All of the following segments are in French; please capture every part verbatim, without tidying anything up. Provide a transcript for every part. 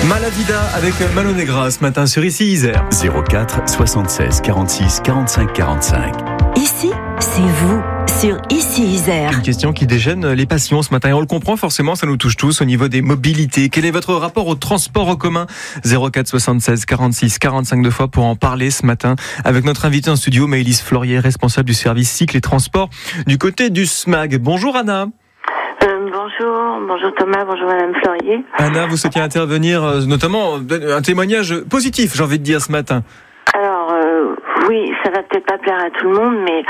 Malavida avec Malo Negra ce matin sur Ici Isère. zéro quatre soixante-seize quarante-six quarante-cinq quarante-cinq. Ici, c'est vous, sur Ici Isère. Une question qui déchaîne les passions ce matin. Et on le comprend forcément, ça nous touche tous au niveau des mobilités. Quel est votre rapport au transport en commun ? zéro quatre soixante-seize quarante-six quarante-cinq deux fois pour en parler ce matin avec notre invitée en studio, Maëlys Florier, responsable du service cycle et transport du côté du S M A G. Bonjour Anna. Euh, bonjour, bonjour Thomas, bonjour Madame Florier. Anna, vous souhaitiez intervenir, euh, notamment un témoignage positif, j'ai envie de dire ce matin. Alors, euh, oui, ça va peut-être pas plaire à tout le monde, mais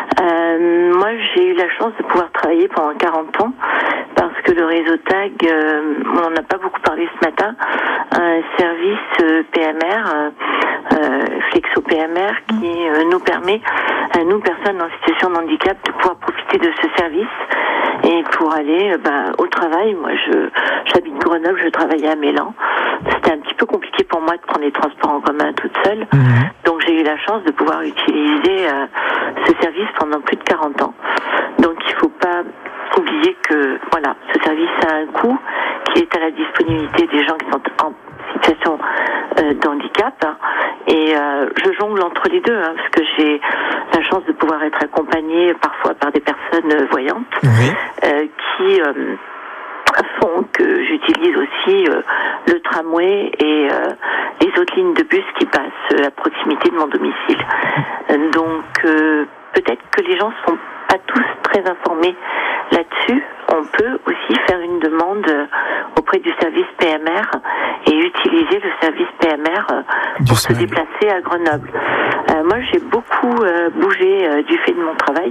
euh, moi j'ai eu la chance de pouvoir travailler pendant quarante ans, parce que le réseau TAG, euh, on n'en a pas beaucoup parlé ce matin, un service euh, P M R, euh, euh, Flexo P M R, qui euh, nous permet, à nous personnes en situation de handicap, de pouvoir profiter de ce service. Et pour aller euh, ben, au travail, moi je j'habite Grenoble, je travaillais à Mélan. C'était un petit peu compliqué pour moi de prendre les transports en commun toute seule. Mmh. Donc j'ai eu la chance de pouvoir utiliser euh, ce service pendant plus de quarante ans. Donc il ne faut pas oublier que voilà, ce service a un coût qui est à la disponibilité des gens qui sont en situation euh, de handicap. Hein. Et euh, je jongle entre les deux, hein, parce que j'ai la chance de pouvoir être accompagnée parfois par des personnes voyantes, oui. euh, qui euh, font que j'utilise aussi euh, le tramway et euh, les autres lignes de bus qui passent à proximité de mon domicile. Euh, donc euh, peut-être que les gens sont pas tous très informés là-dessus. On peut aussi faire une demande auprès du service P M R et utiliser le service P M R pour se déplacer à Grenoble. Euh, moi, j'ai beaucoup euh, bougé euh, du fait de mon travail.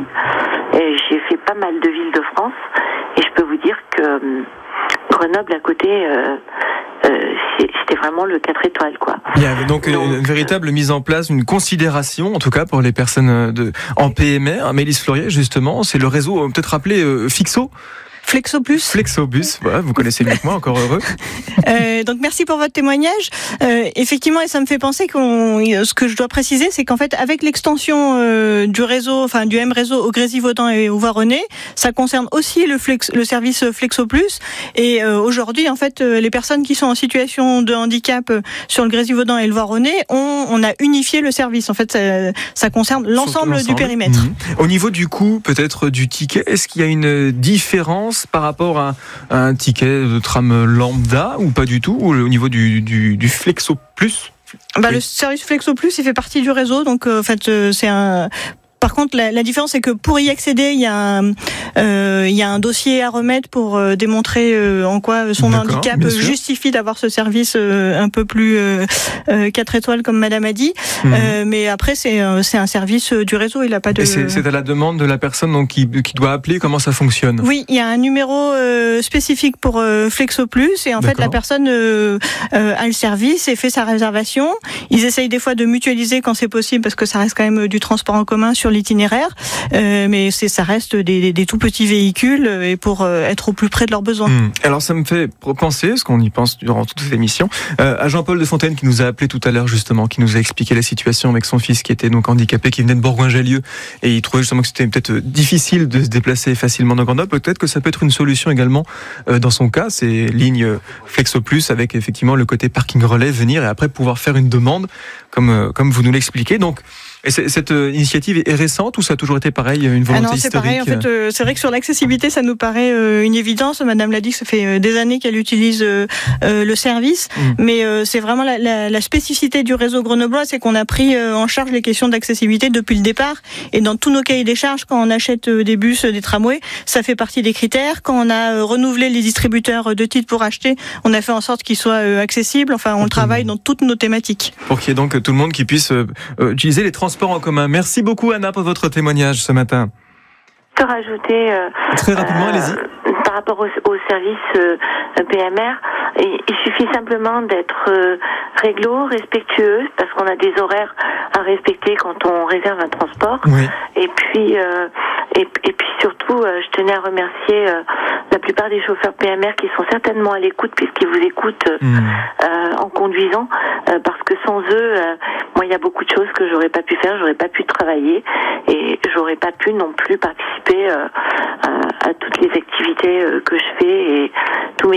Et j'ai fait pas mal de villes de France. Et je peux vous dire que euh, Grenoble, à côté, euh, euh, c'était vraiment le quatre étoiles, quoi. Il y a donc, donc une véritable mise en place, une considération, en tout cas pour les personnes de, en P M R. Maëlys Florier, justement, c'est le réseau, peut-être rappelé euh, Fixo. Flexobus. Flexobus, voilà, vous connaissez mieux que moi, encore heureux. Euh, donc merci pour votre témoignage. Euh, effectivement, et ça me fait penser qu'on, ce que je dois préciser, c'est qu'en fait, avec l'extension euh, du réseau, enfin du M réseau au Grésivaudan et au Voironnais, ça concerne aussi le, flex, le service Flexoplus. Et euh, aujourd'hui, en fait, euh, les personnes qui sont en situation de handicap euh, sur le Grésivaudan et le Voironnais, on, on a unifié le service. En fait, ça, ça concerne l'ensemble, l'ensemble du périmètre. Mmh. Au niveau du coût, peut-être du ticket, est-ce qu'il y a une différence par rapport à un ticket de tram lambda ou pas du tout, ou au niveau du, du, du Flexo Plus? Bah, oui. Le service Flexo Plus, il fait partie du réseau, donc euh, en fait euh, c'est un... Par contre, la, la différence, c'est que pour y accéder, il y a un, euh, il y a un dossier à remettre pour euh, démontrer euh, en quoi son D'accord, handicap justifie d'avoir ce service euh, un peu plus euh, euh, quatre étoiles, comme Madame a dit. Mmh. Euh, mais après, c'est, euh, c'est un service du réseau. Il a pas de. Et c'est, c'est à la demande de la personne donc qui, qui doit appeler. Comment ça fonctionne ? Oui, il y a un numéro euh, spécifique pour euh, Flexo Plus, et en D'accord. fait, la personne euh, euh, a le service et fait sa réservation. Ils essayent des fois de mutualiser quand c'est possible, parce que ça reste quand même du transport en commun sur l'itinéraire, euh, mais c'est, ça reste des, des, des tout petits véhicules et pour euh, être au plus près de leurs besoins. Mmh. Alors ça me fait penser, parce qu'on y pense durant toute cette émission, euh, à Jean-Paul de Fontaine qui nous a appelé tout à l'heure justement, qui nous a expliqué la situation avec son fils qui était donc handicapé, qui venait de Bourgoin-Jallieu, et il trouvait justement que c'était peut-être difficile de se déplacer facilement dans Grenoble. Peut-être que ça peut être une solution également euh, dans son cas, ces lignes Flexo Plus avec effectivement le côté parking relais, venir et après pouvoir faire une demande comme, euh, comme vous nous l'expliquez. Donc et cette initiative est récente ou ça a toujours été pareil, une volonté ah non, c'est historique ? Pareil, en fait, euh, c'est vrai que sur l'accessibilité, ça nous paraît euh, une évidence. Madame l'a dit que ça fait des années qu'elle utilise euh, euh, le service, mmh. mais euh, c'est vraiment la, la, la spécificité du réseau grenoblois, c'est qu'on a pris euh, en charge les questions d'accessibilité depuis le départ. Et dans tous nos cahiers des charges, quand on achète euh, des bus, euh, des tramways, ça fait partie des critères. Quand on a euh, renouvelé les distributeurs de titres pour acheter, on a fait en sorte qu'ils soient euh, accessibles. Enfin, on travaille dans toutes nos thématiques. Pour qu'il y ait donc tout le monde qui puisse euh, utiliser les transports en commun. Merci beaucoup Anna pour votre témoignage ce matin. Je peux rajouter euh, très rapidement, euh, allez-y. Par rapport au, au service euh, P M R, il, il suffit simplement d'être euh, réglo, respectueux, parce qu'on a des horaires à respecter quand on réserve un transport. Oui. Et puis euh, et, et puis surtout, euh, je tenais à remercier euh, la plupart des chauffeurs P M R qui sont certainement à l'écoute, puisqu'ils vous écoutent euh, mmh. euh, en conduisant, euh, parce que sans eux, euh, moi il y a beaucoup de choses que j'aurais pas pu faire, j'aurais pas pu travailler et j'aurais pas pu non plus participer euh, à, à toutes les activités euh, que je fais et tous mes